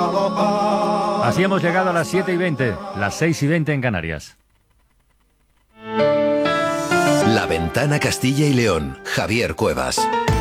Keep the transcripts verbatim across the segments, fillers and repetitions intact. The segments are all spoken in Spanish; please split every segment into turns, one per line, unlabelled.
Así hemos llegado a las siete y veinte, las seis y veinte en Canarias.
La Ventana Castilla y León, Javier Cuevas.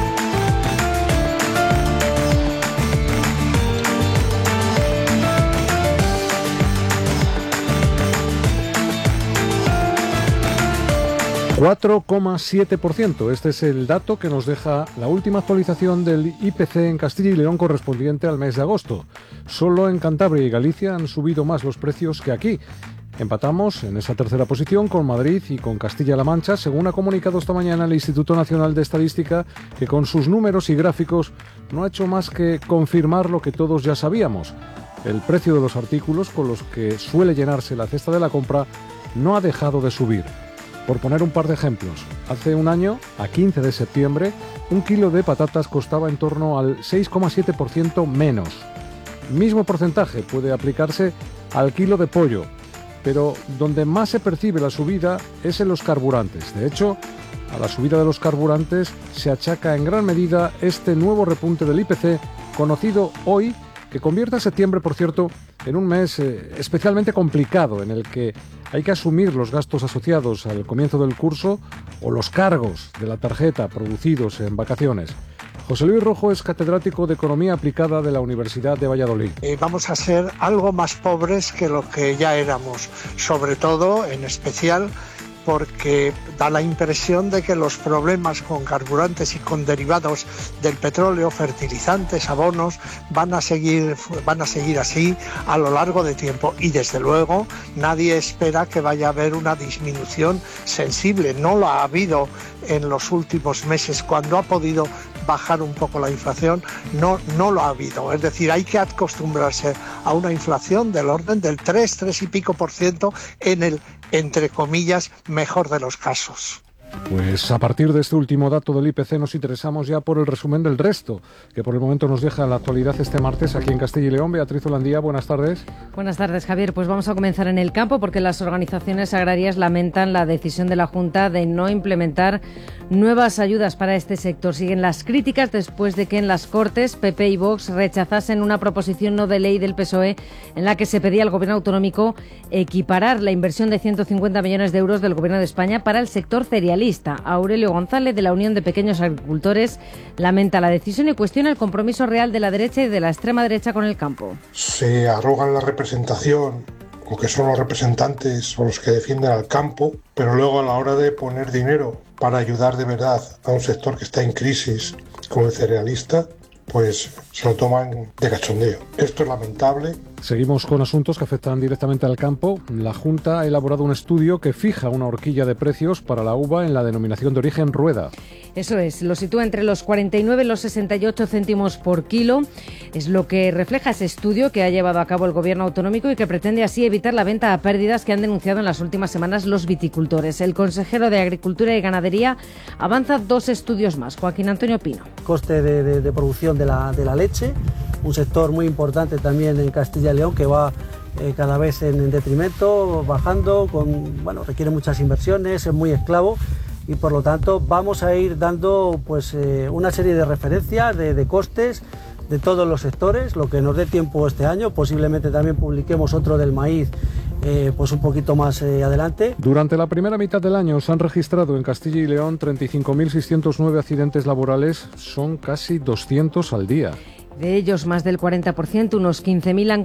cuatro coma siete por ciento. Este es el dato que nos deja la última actualización del I P C en Castilla y León correspondiente al mes de agosto. Solo en Cantabria y Galicia han subido más los precios que aquí. Empatamos en esa tercera posición con Madrid y con Castilla-La Mancha, según ha comunicado esta mañana el Instituto Nacional de Estadística, que con sus números y gráficos no ha hecho más que confirmar lo que todos ya sabíamos. El precio de los artículos con los que suele llenarse la cesta de la compra no ha dejado de subir. Por poner un par de ejemplos, hace un año, a quince de septiembre, un kilo de patatas costaba en torno al seis coma siete por ciento menos. Mismo porcentaje puede aplicarse al kilo de pollo, pero donde más se percibe la subida es en los carburantes. De hecho, a la subida de los carburantes se achaca en gran medida este nuevo repunte del I P C, conocido hoy, que convierte a septiembre, por cierto, en un mes eh, especialmente complicado, en el que hay que asumir los gastos asociados al comienzo del curso o los cargos de la tarjeta producidos en vacaciones. José Luis Rojo es catedrático de Economía Aplicada de la Universidad de Valladolid.
Eh, vamos a ser algo más pobres que lo que ya éramos, sobre todo, en especial, porque da la impresión de que los problemas con carburantes y con derivados del petróleo, fertilizantes, abonos, van a seguir, van a seguir así a lo largo de tiempo. Y desde luego nadie espera que vaya a haber una disminución sensible. No lo ha habido en los últimos meses, cuando ha podido bajar un poco la inflación, no, no lo ha habido. Es decir, hay que acostumbrarse a una inflación del orden del tres, tres y pico por ciento en el, entre comillas, mejor de los casos.
Pues a partir de este último dato del I P C nos interesamos ya por el resumen del resto, que por el momento nos deja la actualidad este martes aquí en Castilla y León. Beatriz Holandía, buenas tardes.
Buenas tardes, Javier. Pues vamos a comenzar en el campo, porque las organizaciones agrarias lamentan la decisión de la Junta de no implementar nuevas ayudas para este sector. Siguen las críticas después de que en las Cortes P P y Vox rechazasen una proposición no de ley del P S O E en la que se pedía al Gobierno autonómico equiparar la inversión de ciento cincuenta millones de euros del Gobierno de España para el sector cerealista. Aurelio González, de la Unión de Pequeños Agricultores, lamenta la decisión y cuestiona el compromiso real de la derecha y de la extrema derecha con el campo.
Se arrogan la representación, o que son los representantes o los que defienden al campo, pero luego a la hora de poner dinero para ayudar de verdad a un sector que está en crisis como el cerealista, pues se lo toman de cachondeo. Esto es lamentable.
Seguimos con asuntos que afectan directamente al campo. La Junta ha elaborado un estudio que fija una horquilla de precios para la uva en la denominación de origen Rueda.
Eso es, lo sitúa entre los cuarenta y nueve y los sesenta y ocho céntimos por kilo. Es lo que refleja ese estudio que ha llevado a cabo el Gobierno autonómico y que pretende así evitar la venta a pérdidas que han denunciado en las últimas semanas los viticultores. El consejero de Agricultura y Ganadería avanza dos estudios más. Joaquín Antonio Pino.
Coste de, de, de producción de la, de la leche, un sector muy importante también en Castilla y León que va eh, cada vez en, en detrimento, bajando, con, bueno, requiere muchas inversiones, es muy esclavo. Y por lo tanto vamos a ir dando pues eh, una serie de referencias de, de costes de todos los sectores, lo que nos dé tiempo este año. Posiblemente también publiquemos otro del maíz eh, pues un poquito más eh, adelante.
Durante la primera mitad del año se han registrado en Castilla y León treinta y cinco mil seiscientos nueve accidentes laborales, son casi doscientos al día.
De ellos, más del cuarenta por ciento, unos quince mil han